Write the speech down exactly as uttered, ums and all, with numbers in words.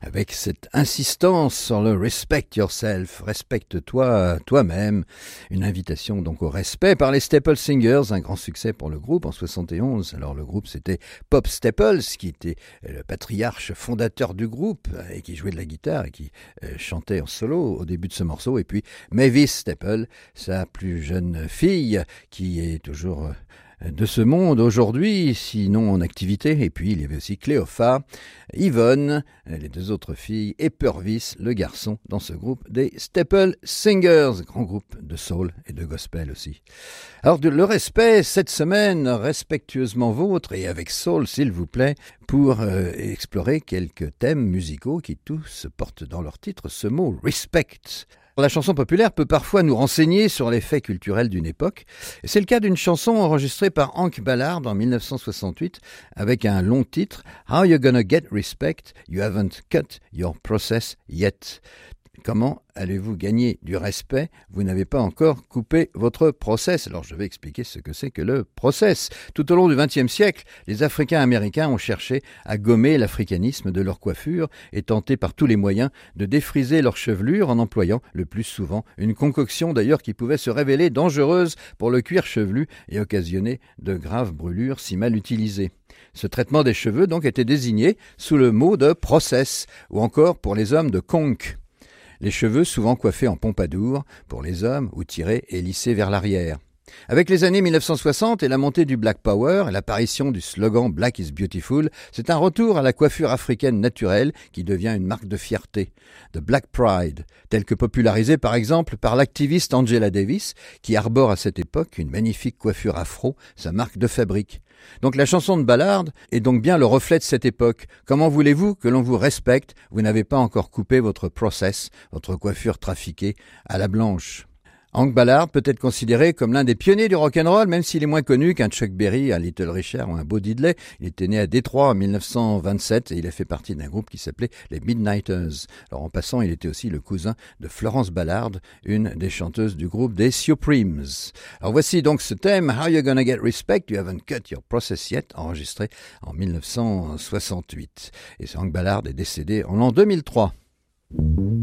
avec cette insistance sur le respect yourself, respecte-toi toi-même, une invitation donc au respect par les Staple Singers, un grand succès pour le groupe en soixante et onze. Alors le groupe c'était Pop Staples qui était le patriarche fondateur du groupe et qui jouait de la guitare et qui euh, chantait en solo au début de ce morceau, et puis Mavis Staple, sa plus jeune fille qui est toujours euh, de ce monde aujourd'hui, sinon en activité. Et puis il y avait aussi Cléopha, Yvonne, les deux autres filles, et Purvis, le garçon, dans ce groupe des Staple Singers, grand groupe de soul et de gospel aussi. Alors de, le respect, cette semaine, respectueusement vôtre, et avec soul s'il vous plaît, pour euh, explorer quelques thèmes musicaux qui tous portent dans leur titre ce mot respect. La chanson populaire peut parfois nous renseigner sur les faits culturels d'une époque. Et c'est le cas d'une chanson enregistrée par Hank Ballard en dix-neuf cent soixante-huit avec un long titre « How you gonna get respect? You haven't cut your process yet ». Comment allez-vous gagner du respect? Vous n'avez pas encore coupé votre process. Alors je vais expliquer ce que c'est que le process. Tout au long du vingtième siècle, les Africains américains ont cherché à gommer l'africanisme de leur coiffure et tenté par tous les moyens de défriser leur chevelure en employant le plus souvent une concoction d'ailleurs qui pouvait se révéler dangereuse pour le cuir chevelu et occasionner de graves brûlures si mal utilisées. Ce traitement des cheveux donc était désigné sous le mot de process ou encore pour les hommes de conque. Les cheveux souvent coiffés en pompadour pour les hommes ou tirés et lissés vers l'arrière. Avec les années mille neuf cent soixante et la montée du Black Power et l'apparition du slogan « Black is Beautiful », c'est un retour à la coiffure africaine naturelle qui devient une marque de fierté. The Black Pride, tel que popularisé par exemple par l'activiste Angela Davis, qui arbore à cette époque une magnifique coiffure afro, sa marque de fabrique. Donc la chanson de Ballard est donc bien le reflet de cette époque. Comment voulez-vous que l'on vous respecte? Vous n'avez pas encore coupé votre process, votre coiffure trafiquée à la blanche. Hank Ballard peut être considéré comme l'un des pionniers du rock'n'roll, même s'il est moins connu qu'un Chuck Berry, un Little Richard ou un Bo Diddley. Il était né à Détroit en dix-neuf cent vingt-sept et il a fait partie d'un groupe qui s'appelait les Midnighters. Alors en passant, il était aussi le cousin de Florence Ballard, une des chanteuses du groupe des Supremes. Alors voici donc ce thème, How You Gonna Get Respect? You Haven't Cut Your Process Yet, enregistré en dix-neuf cent soixante-huit. Et Hank Ballard est décédé en l'an deux mille trois.